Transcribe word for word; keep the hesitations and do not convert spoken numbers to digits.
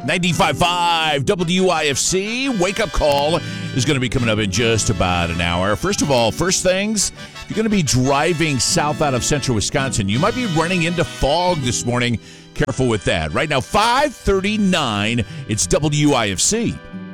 ninety-five point five W I F C. Wake Up Call is going to be coming up in just about an hour. First of all, first things, if you're going to be driving south out of central Wisconsin, you might be running into fog this morning. Careful with that. Right now, five thirty-nine, it's W I F C.